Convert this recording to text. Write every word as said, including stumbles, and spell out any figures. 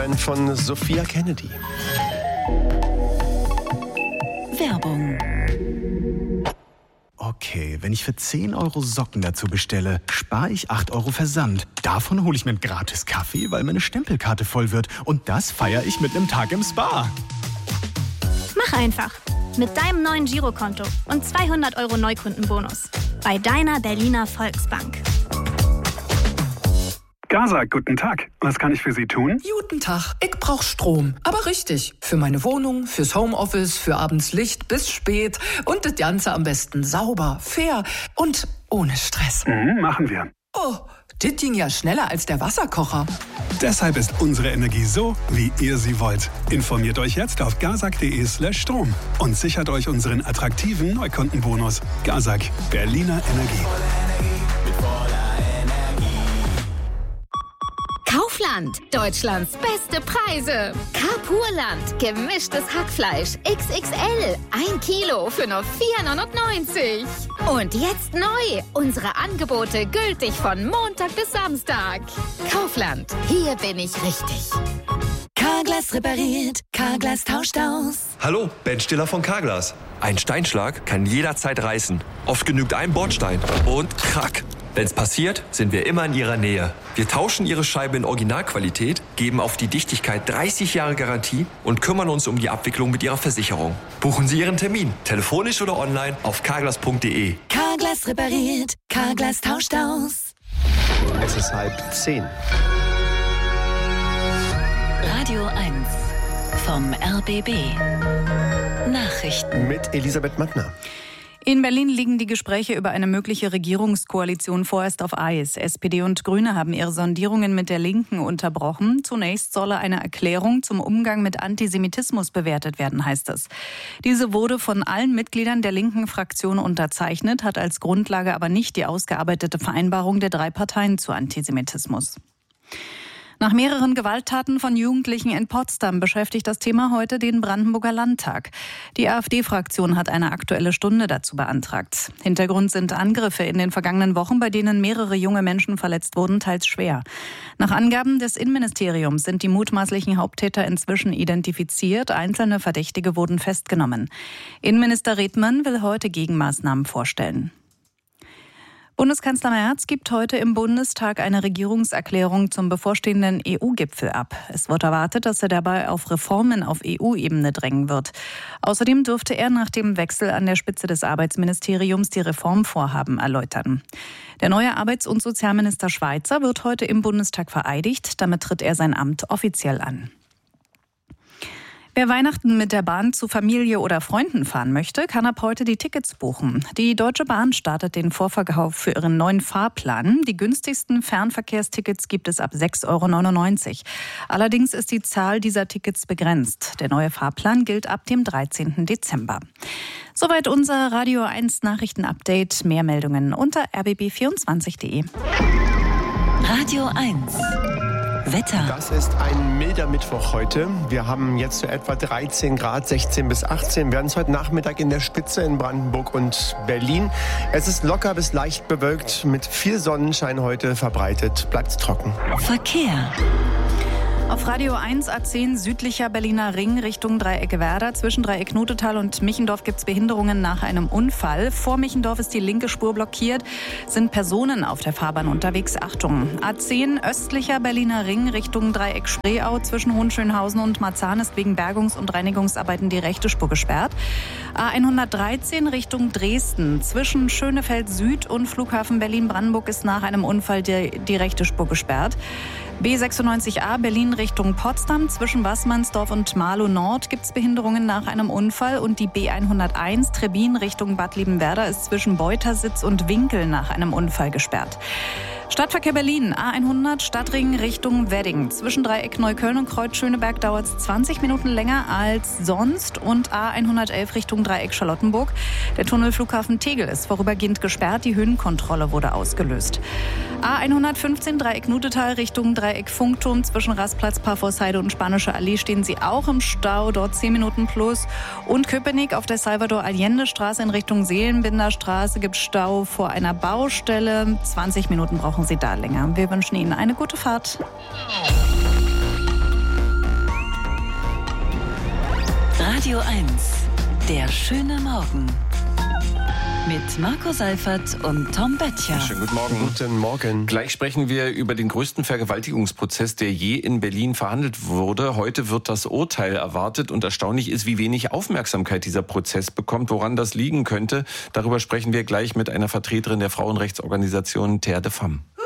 sein von Sophia Kennedy. Werbung. Okay, wenn ich für zehn Euro Socken dazu bestelle, spare ich acht Euro Versand. Davon hole ich mir einen gratis Kaffee, weil meine Stempelkarte voll wird. Und das feiere ich mit einem Tag im Spa. Mach einfach. Mit deinem neuen Girokonto und zweihundert Euro Neukundenbonus. Bei deiner Berliner Volksbank. Gaza, guten Tag. Was kann ich für Sie tun? Guten Tag. Ich brauch Strom. Aber richtig. Für meine Wohnung, fürs Homeoffice, für abends Licht bis spät. Und das Ganze am besten sauber, fair und ohne Stress. Mhm, machen wir. Oh, das ging ja schneller als der Wasserkocher. Deshalb ist unsere Energie so, wie ihr sie wollt. Informiert euch jetzt auf gazak.de slash Strom und sichert euch unseren attraktiven Neukundenbonus. Gazak, Berliner Energie. Kaufland, Deutschlands beste Preise. Carpurland, gemischtes Hackfleisch X X L, ein Kilo für nur vier neunundneunzig. Und jetzt neu, unsere Angebote gültig von Montag bis Samstag. Kaufland, hier bin ich richtig. Carglass repariert, Carglass tauscht aus. Hallo, Ben Stiller von Carglass. Ein Steinschlag kann jederzeit reißen. Oft genügt ein Bordstein und krack. Wenn's passiert, sind wir immer in Ihrer Nähe. Wir tauschen Ihre Scheibe in Originalqualität, geben auf die Dichtigkeit dreißig Jahre Garantie und kümmern uns um die Abwicklung mit Ihrer Versicherung. Buchen Sie Ihren Termin, telefonisch oder online auf carglass punkt de. Carglass repariert, Carglass tauscht aus. Es ist halb zehn. Radio eins vom R B B. Nachrichten Mit Elisabeth Magner. In Berlin liegen die Gespräche über eine mögliche Regierungskoalition vorerst auf Eis. S P D und Grüne haben ihre Sondierungen mit der Linken unterbrochen. Zunächst solle eine Erklärung zum Umgang mit Antisemitismus bewertet werden, heißt es. Diese wurde von allen Mitgliedern der linken Fraktion unterzeichnet, hat als Grundlage aber nicht die ausgearbeitete Vereinbarung der drei Parteien zu Antisemitismus. Nach mehreren Gewalttaten von Jugendlichen in Potsdam beschäftigt das Thema heute den Brandenburger Landtag. Die AfD-Fraktion hat eine Aktuelle Stunde dazu beantragt. Hintergrund sind Angriffe in den vergangenen Wochen, bei denen mehrere junge Menschen verletzt wurden, teils schwer. Nach Angaben des Innenministeriums sind die mutmaßlichen Haupttäter inzwischen identifiziert. Einzelne Verdächtige wurden festgenommen. Innenminister Redmann will heute Gegenmaßnahmen vorstellen. Bundeskanzler Merz gibt heute im Bundestag eine Regierungserklärung zum bevorstehenden E U-Gipfel ab. Es wird erwartet, dass er dabei auf Reformen auf E U-Ebene drängen wird. Außerdem dürfte er nach dem Wechsel an der Spitze des Arbeitsministeriums die Reformvorhaben erläutern. Der neue Arbeits- und Sozialminister Schweizer wird heute im Bundestag vereidigt. Damit tritt er sein Amt offiziell an. Wer Weihnachten mit der Bahn zu Familie oder Freunden fahren möchte, kann ab heute die Tickets buchen. Die Deutsche Bahn startet den Vorverkauf für ihren neuen Fahrplan. Die günstigsten Fernverkehrstickets gibt es ab sechs Euro neunundneunzig. Allerdings ist die Zahl dieser Tickets begrenzt. Der neue Fahrplan gilt ab dem dreizehnten Dezember. Soweit unser Radio eins Nachrichtenupdate. Mehr Meldungen unter r b b vierundzwanzig punkt de. Radio eins. Wetter. Das ist ein milder Mittwoch heute. Wir haben jetzt so etwa dreizehn Grad, sechzehn bis achtzehn. Wir werden es heute Nachmittag in der Spitze in Brandenburg und Berlin. Es ist locker bis leicht bewölkt mit viel Sonnenschein heute verbreitet. Bleibt's trocken. Verkehr. Auf Radio eins A zehn südlicher Berliner Ring Richtung Dreieck Werder. Zwischen Dreieck Knotetal und Michendorf gibt es Behinderungen nach einem Unfall. Vor Michendorf ist die linke Spur blockiert. Sind Personen auf der Fahrbahn unterwegs? Achtung! A zehn östlicher Berliner Ring Richtung Dreieck Spreeau. Zwischen Hohenschönhausen und Marzahn ist wegen Bergungs- und Reinigungsarbeiten die rechte Spur gesperrt. A hundertdreizehn Richtung Dresden. Zwischen Schönefeld Süd und Flughafen Berlin-Brandenburg ist nach einem Unfall die, die rechte Spur gesperrt. B sechsundneunzig A Berlin Richtung Potsdam. Zwischen Wassmannsdorf und Marlow Nord gibt es Behinderungen nach einem Unfall. Und die B hunderteins Trebin Richtung Bad Liebenwerda ist zwischen Beutersitz und Winkel nach einem Unfall gesperrt. Stadtverkehr Berlin, A hundert Stadtring Richtung Wedding. Zwischen Dreieck Neukölln und Kreuz Schöneberg dauert es zwanzig Minuten länger als sonst. Und A hundertelf Richtung Dreieck Charlottenburg. Der Tunnel Flughafen Tegel ist vorübergehend gesperrt. Die Höhenkontrolle wurde ausgelöst. A hundertfünfzehn Dreieck Nutetal Richtung Dreieck Funkturm. Zwischen Rastplatz, Parforceheide und Spanische Allee stehen sie auch im Stau. Dort zehn Minuten plus. Und Köpenick auf der Salvador-Allende-Straße in Richtung Seelenbinderstraße gibt Stau vor einer Baustelle. zwanzig Minuten brauchen Sie da länger. Wir wünschen Ihnen eine gute Fahrt. Radio eins. Der schöne Morgen. Mit Marco Seifert und Tom Böttcher. Schönen guten Morgen. Guten Morgen. Gleich sprechen wir über den größten Vergewaltigungsprozess, der je in Berlin verhandelt wurde. Heute wird das Urteil erwartet und erstaunlich ist, wie wenig Aufmerksamkeit dieser Prozess bekommt, woran das liegen könnte. Darüber sprechen wir gleich mit einer Vertreterin der Frauenrechtsorganisation Terre de Femmes.